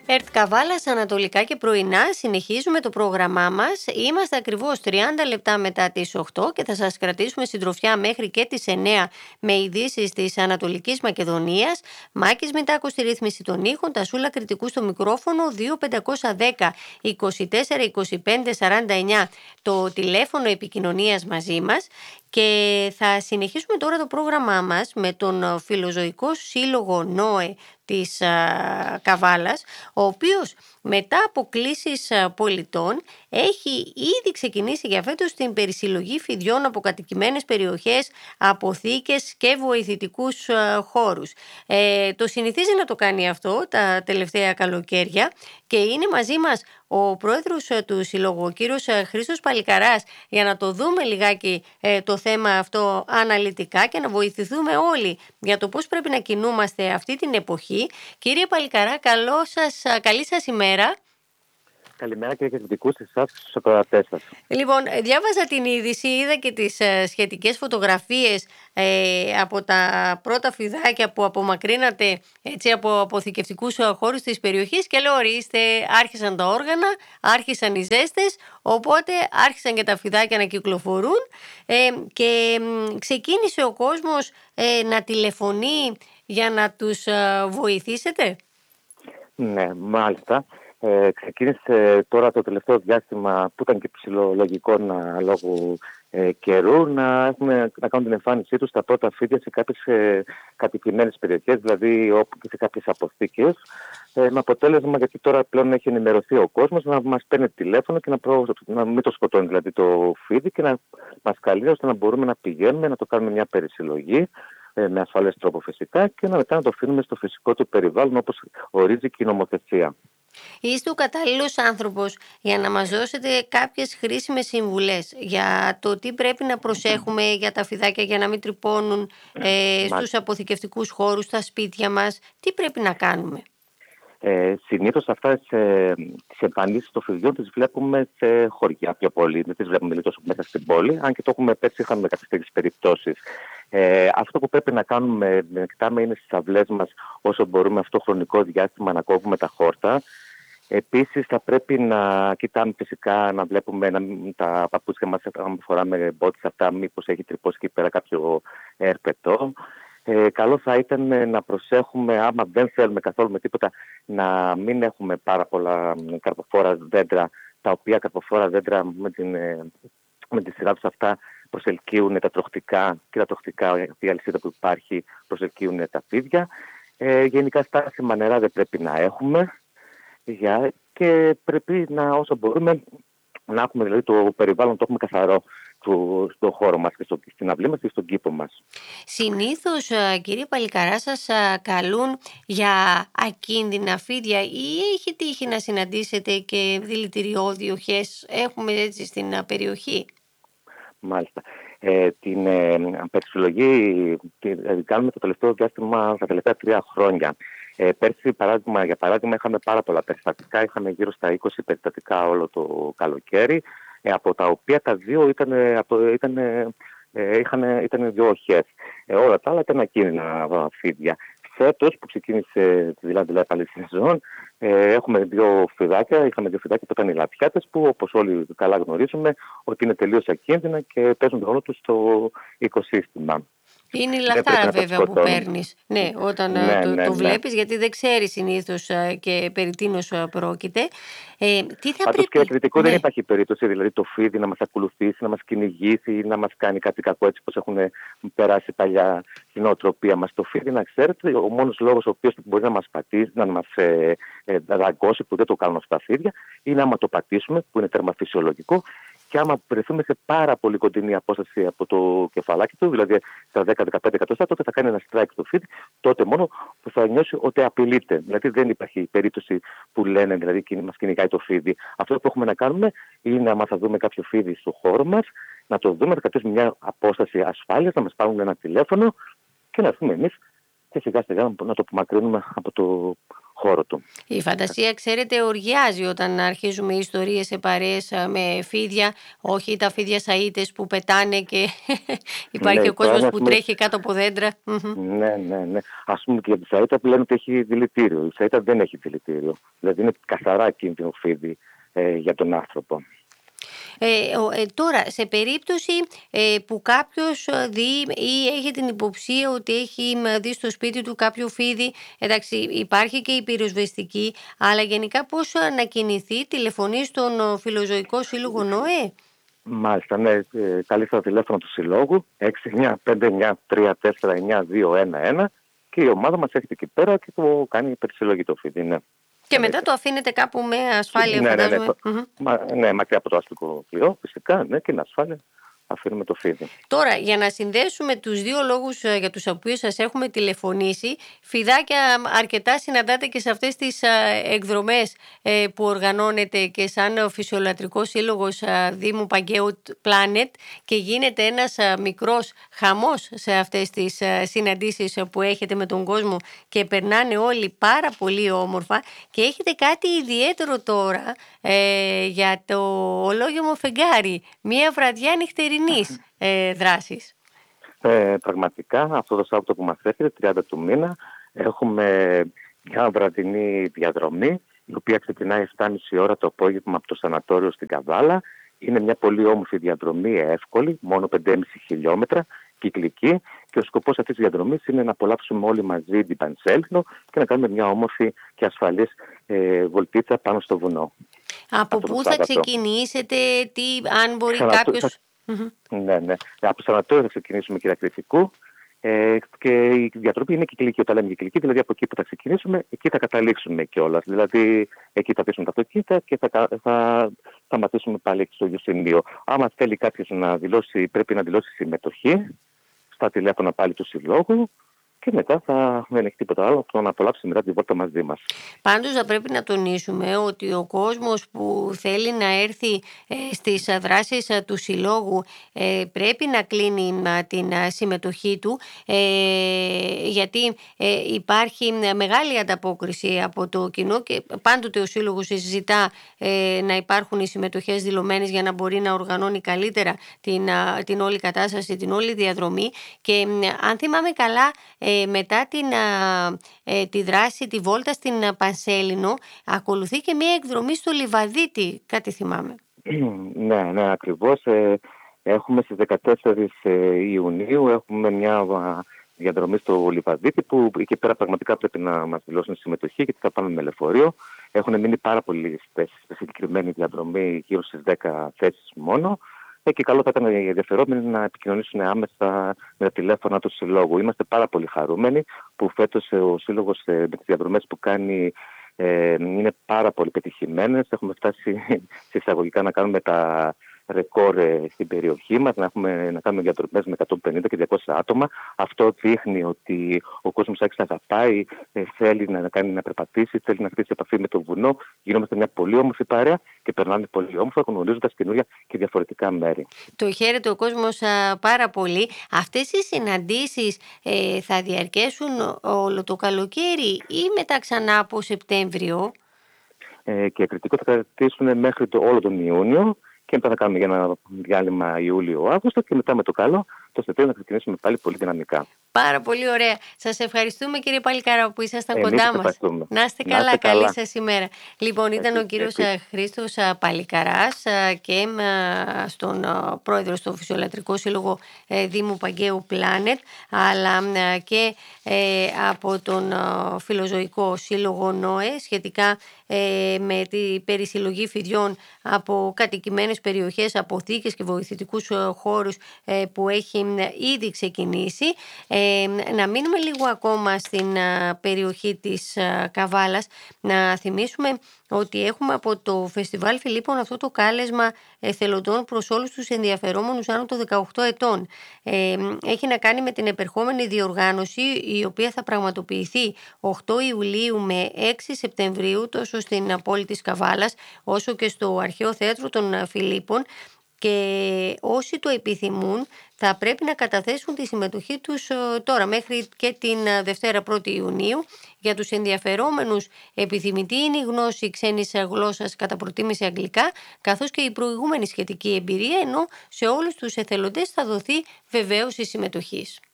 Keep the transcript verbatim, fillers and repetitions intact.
ΕΡΤ Καβάλας ανατολικά και πρωινά συνεχίζουμε το πρόγραμμά μας. Είμαστε ακριβώς τριάντα λεπτά μετά τις οκτώ και θα σας κρατήσουμε συντροφιά μέχρι και τις εννέα με ειδήσεις της Ανατολικής Μακεδονίας. Μάκης Μητάκος στη ρύθμιση των ήχων, Τασούλα Κρητικού στο μικρόφωνο, δύο πεντακόσια δέκα είκοσι τέσσερα είκοσι πέντε σαράντα εννέα το τηλέφωνο επικοινωνίας μαζί μας. Και θα συνεχίσουμε τώρα το πρόγραμμά μας με τον Φιλοζωικό Σύλλογο ΝΟΕ της α, Καβάλας, ο οποίος μετά από κλήσεις α, πολιτών έχει ήδη ξεκινήσει για φέτος την περισυλλογή φιδιών από κατοικημένες περιοχές, αποθήκες και βοηθητικούς α, χώρους. Ε, το συνηθίζει να το κάνει αυτό τα τελευταία καλοκαίρια και είναι μαζί μας ο πρόεδρος του Συλλόγου, ο κύριος Χρήστος Παλικαράς, για να το δούμε λιγάκι ε, το θέμα αυτό αναλυτικά και να βοηθηθούμε όλοι για το πώς πρέπει να κινούμαστε αυτή την εποχή. Κύριε Παλικαρά, καλό σας, καλή σας ημέρα. Καλημέρα και κριτικούς σε εσάς και στους ακροατές σας. Λοιπόν, διάβαζα την είδηση, είδα και τις ε, σχετικές φωτογραφίες ε, από τα πρώτα φιδάκια που απομακρύνατε έτσι, από αποθηκευτικούς χώρους της περιοχής και λέω ορίστε, άρχισαν τα όργανα, άρχισαν οι ζέστες, οπότε άρχισαν και τα φιδάκια να κυκλοφορούν ε, και ε, ξεκίνησε ο κόσμος ε, να τηλεφωνεί για να τους ε, βοηθήσετε. Ναι, μάλιστα. Ε, ξεκίνησε τώρα το τελευταίο διάστημα που ήταν και ψηλολογικό να, λόγω ε, καιρού να, έχουμε, να κάνουν την εμφάνισή τους τα πρώτα φίδια σε κάποιες ε, κατοικημένες περιοχές, δηλαδή όπου και σε κάποιες αποθήκες, ε, με αποτέλεσμα, γιατί τώρα πλέον έχει ενημερωθεί ο κόσμος, να μας παίρνει τηλέφωνο και να, προ, να μην το σκοτώνει δηλαδή το φίδι και να μας καλεί ώστε να μπορούμε να πηγαίνουμε, να το κάνουμε μια περισυλλογή με ασφαλές τρόπο φυσικά και να μετά να το αφήνουμε στο φυσικό του περιβάλλον όπως ορίζει και η νομοθεσία. Είστε ο κατάλληλος άνθρωπος για να μας δώσετε κάποιες χρήσιμες συμβουλές για το τι πρέπει να προσέχουμε για τα φιδάκια για να μην τρυπώνουν ε, στους αποθηκευτικούς χώρους, στα σπίτια μας. Τι πρέπει να κάνουμε? Ε, συνήθως αυτές ε, τις εμφανίσεις των φιδιών τις βλέπουμε σε χωριά πιο πολύ. Δεν τις βλέπουμε λίγο τόσο μέσα στην πόλη, αν και το έχουμε πέρσι, είχαμε κάποιες τέτοιες περιπτώσεις. Ε, αυτό που πρέπει να κάνουμε, να κοιτάμε, είναι στις αυλές μας όσο μπορούμε αυτό χρονικό διάστημα να κόβουμε τα χόρτα. Επίσης θα πρέπει να κοιτάμε φυσικά, να βλέπουμε να, τα παπούτσια μας, αν φοράμε μπότες αυτά, μήπως έχει τρυπώσει εκεί πέρα κάποιο έρπετο. Ε, καλό θα ήταν να προσέχουμε, άμα δεν θέλουμε καθόλου με τίποτα, να μην έχουμε πάρα πολλά καρποφόρα δέντρα, τα οποία καρποφόρα δέντρα με, την, με τη σειρά τους αυτά προσελκύουν τα τροχτικά και τα τροχτικά, η αλυσίδα που υπάρχει, προσελκύουν τα φίδια. Ε, γενικά στάσιμα νερά δεν πρέπει να έχουμε για, και πρέπει να όσο μπορούμε να έχουμε δηλαδή, το περιβάλλον το έχουμε καθαρό στον χώρο μας και στο, στην αυλή μας και στον κήπο μας. Συνήθως, κύριε Παλικαρά, σας καλούν για ακίνδυνα φίδια ή έχει τύχει να συναντήσετε και δηλητηριώδιοχες έχουμε έτσι στην περιοχή? Μάλιστα. Ε, την ε, περισυλλογή την κάνουμε το τελευταίο διάστημα, τα τελευταία τρία χρόνια. Ε, πέρσι, παράδειγμα, για παράδειγμα, είχαμε πάρα πολλά περιστατικά. Είχαμε γύρω στα είκοσι περιστατικά όλο το καλοκαίρι, ε, από τα οποία τα δύο ήταν, ήταν, ε, είχαν, ήταν δύο οχές. Ε, όλα τα άλλα ήταν ακίνδυνα φίδια. Φέτος που ξεκίνησε δηλαδή, δηλαδή καλή σεζόν, ε, έχουμε δύο φιδάκια, είχαμε δύο φιδάκια που ήταν οι λαπιάτες, που όπως όλοι καλά γνωρίζουμε ότι είναι τελείως ακίνδυνα και παίζουν ρόλο τους στο οικοσύστημα. Είναι η λαχτάρα βέβαια που παίρνεις, ναι, όταν ναι, το, ναι, το ναι. βλέπεις, γιατί δεν ξέρεις συνήθως και περί τίνος πρόκειται. Ε, τι θα Πάντως πρέπει... και κριτικό ναι. δεν υπάρχει περίπτωση, δηλαδή το φίδι να μας ακολουθήσει, να μας κυνηγήσει ή να μας κάνει κάτι κακό έτσι όπως έχουν περάσει παλιά στην νοοτροπία μας. Το φίδι, να ξέρετε, ο μόνος λόγος ο οποίος μπορεί να μας πατήσει, να μας ε, ε, δαγκώσει, που δεν το κάνουν αυτά τα φίδια, είναι άμα το πατήσουμε, που είναι τέρμα φυσιολογικό, και άμα βρεθούμε σε πάρα πολύ κοντινή απόσταση από το κεφαλάκι του, δηλαδή στα δέκα με δεκαπέντε εκατοστά, τότε θα κάνει ένα strike το φίδι, τότε μόνο που θα νιώσει ότι απειλείται. Δηλαδή δεν υπάρχει περίπτωση που λένε, δηλαδή μας κυνηγάει το φίδι. Αυτό που έχουμε να κάνουμε είναι, άμα θα δούμε κάποιο φίδι στο χώρο μας, να το δούμε, να κρατήσουμε μια απόσταση ασφάλειας, να μας πάρουν ένα τηλέφωνο και να έρθουμε εμείς και σιγά σιγά να το απομακρύνουμε από το χώρο του. Η φαντασία, ξέρετε, οργιάζει όταν αρχίζουμε ιστορίες σε παρέες με φίδια, όχι τα φίδια σαΐτες που πετάνε και υπάρχει Ναι, ο κόσμος που πούμε, τρέχει κάτω από δέντρα. Ναι, ναι, ναι. Ας πούμε και για τη σαΐτα που λένε ότι έχει δηλητήριο. Η σαΐτα δεν έχει δηλητήριο. Δηλαδή είναι καθαρά κίνδυνο φίδι ε, για τον άνθρωπο. Ε, ε, τώρα, σε περίπτωση ε, που κάποιος δει ή έχει την υποψία ότι έχει δει στο σπίτι του κάποιο φίδι, εντάξει, υπάρχει και η πυροσβεστική, αλλά γενικά πώς να κινηθεί, τηλεφωνεί στον Φιλοζωικό Σύλλογο ΝΟΕ? Μάλιστα, ναι. Ε, καλείστε το τηλέφωνο του Συλλόγου έξι εννιά πέντε εννιά τρία τέσσερα εννιά δύο ένα ένα και η ομάδα μας έρχεται εκεί πέρα και το κάνει υπερσυλλογή το φίδι, ναι. Και μετά το αφήνετε κάπου με ασφάλεια, ναι, φαντάζομαι. Ναι, ναι, ναι. Μα, ναι, μακριά από το αστικό πλοίο, φυσικά, ναι, και είναι ασφάλεια. Αφήνουμε το φίδι. Τώρα, για να συνδέσουμε τους δύο λόγους για τους οποίους σας έχουμε τηλεφωνήσει, φιδάκια αρκετά συναντάτε και σε αυτές τις εκδρομές που οργανώνετε και σαν Φυσιολατρικός Σύλλογος Δήμου Παγκαίου Planet, και γίνεται ένας μικρός χαμός σε αυτές τις συναντήσεις που έχετε με τον κόσμο και περνάνε όλοι πάρα πολύ όμορφα, και έχετε κάτι ιδιαίτερο τώρα ε, για το Ολόγιομο Φεγγάρι, μια βραδιά νυχτερινής ε, δράσης. Ε, πραγματικά αυτό το Σάββατο που μας έρχεται, τριάντα του μήνα, έχουμε μια βραδινή διαδρομή, η οποία ξεκινάει επτά και μισή ώρα το απόγευμα από το σανατόριο στην Καβάλα. Είναι μια πολύ όμορφη διαδρομή, εύκολη, μόνο πέντε κόμμα πέντε χιλιόμετρα, κυκλική, και ο σκοπός αυτής της διαδρομής είναι να απολαύσουμε όλοι μαζί την Πανσέλινο και να κάνουμε μια όμορφη και ασφαλής ε, βολτίτσα πάνω στο βουνό. Από πού θα ξεκινήσετε, τι, αν μπορεί κάποιος... Ναι, ναι. Από το σανατόριο θα ξεκινήσουμε Κυριακριτικού ε, και η διατροπή είναι κυκλική. Όταν λέμε κυκλική, δηλαδή από εκεί που θα ξεκινήσουμε, εκεί θα καταλήξουμε κιόλας. Δηλαδή, εκεί θα πείσουμε τα αυτοκίνητα και θα, θα θα σταματήσουμε πάλι στο ίδιο σημείο. Άμα θέλει κάποιος να δηλώσει, πρέπει να δηλώσει συμμετοχή στα τηλέφωνα πάλι του Συλλόγου. Και μετά θα δεν έχει τίποτα άλλο από το να απολαύσει μετά τη βόλτα μαζί μας. Πάντως θα πρέπει να τονίσουμε ότι ο κόσμος που θέλει να έρθει ε, στις δράσεις ε, του Συλλόγου ε, πρέπει να κλείνει ε, την ε, συμμετοχή του, ε, γιατί ε, υπάρχει μεγάλη ανταπόκριση από το κοινό και πάντοτε ο Σύλλογος ζητά ε, να υπάρχουν οι συμμετοχές δηλωμένες για να μπορεί να οργανώνει καλύτερα την, ε, την όλη κατάσταση, την όλη διαδρομή. Και ε, αν θυμάμαι καλά, Ε, μετά την, α, ε, τη δράση, τη βόλτα στην Πανσέλινο, ακολουθεί και μια εκδρομή στο Λιβαδίτη, κάτι θυμάμαι. Ναι, ναι, ακριβώς. Ε, έχουμε στις δεκατέσσερις Ιουνίου έχουμε μια διαδρομή στο Λιβαδίτη, που εκεί πέρα πραγματικά πρέπει να μας δηλώσουν συμμετοχή, γιατί θα πάμε με λεωφορείο. Έχουν μείνει πάρα πολλές θέσεις στη συγκεκριμένη διαδρομή, γύρω στις δέκα θέσεις μόνο. Και καλό θα ήταν οι ενδιαφερόμενοι να επικοινωνήσουν άμεσα με τα τηλέφωνα του Συλλόγου. Είμαστε πάρα πολύ χαρούμενοι που φέτος ο Σύλλογος με τις διαδρομές που κάνει ε, είναι πάρα πολύ πετυχημένες. Έχουμε φτάσει σε εισαγωγικά να κάνουμε τα ρεκόρ στην περιοχή μας, να, έχουμε, να κάνουμε διαδρομές με εκατόν πενήντα και διακόσια άτομα. Αυτό δείχνει ότι ο κόσμος άρχισε να αγαπάει, θέλει να κάνει να περπατήσει, θέλει να χτίσει επαφή με το βουνό. Γινόμαστε μια πολύ όμορφη παρέα και περνάμε πολύ όμορφα, γνωρίζοντας καινούρια και διαφορετικά μέρη. Το χαίρεται ο κόσμος α, πάρα πολύ. Αυτές οι συναντήσεις ε, θα διαρκέσουν όλο το καλοκαίρι ή μετά ξανά από Σεπτέμβριο? Ε, και κριτικό θα κρατήσουν μέχρι το, όλο τον Ιούνιο. Και μετά θα κάνουμε για ένα διάλειμμα Ιούλιο-Αύγουστο και μετά με το καλό το Σεπτέμβριο να ξεκινήσουμε πάλι πολύ δυναμικά. Πάρα πολύ ωραία. Σας ευχαριστούμε, κύριε Παλικαρά, που ήσασταν Εμείς κοντά μας. Να είστε καλά, να είστε καλή καλά. σας ημέρα. Λοιπόν, ήταν ο κύριος Επίσης. Χρήστος Παλικαράς και στον πρόεδρο στο Φυσιολατρικό Σύλλογο Δήμου Παγκαίου Planet, αλλά και από τον Φιλοζωικό Σύλλογο ΝΟΕ σχετικά με την περισυλλογή φιδιών από κατοικημένες περιοχές, αποθήκες και βοηθητικούς χώρους που έχει ήδη ξεκινήσει. Ε, να μείνουμε λίγο ακόμα στην α, περιοχή της α, Καβάλας. Να θυμίσουμε ότι έχουμε από το Φεστιβάλ Φιλίππων αυτό το κάλεσμα εθελοντών προς όλους τους ενδιαφερόμενους άνω των δεκαοκτώ ετών. Ε, έχει να κάνει με την επερχόμενη διοργάνωση, η οποία θα πραγματοποιηθεί οκτώ Ιουλίου με έξι Σεπτεμβρίου, τόσο στην πόλη της Καβάλας όσο και στο Αρχαίο Θέατρο των Φιλίππων. και όσοι το επιθυμούν θα πρέπει να καταθέσουν τη συμμετοχή τους τώρα μέχρι και την Δευτέρα πρώτη Ιουνίου. Για τους ενδιαφερόμενους επιθυμητή είναι η γνώση ξένης γλώσσας, κατά προτίμηση αγγλικά, καθώς και η προηγούμενη σχετική εμπειρία, ενώ σε όλους τους εθελοντές θα δοθεί βεβαίωση συμμετοχής.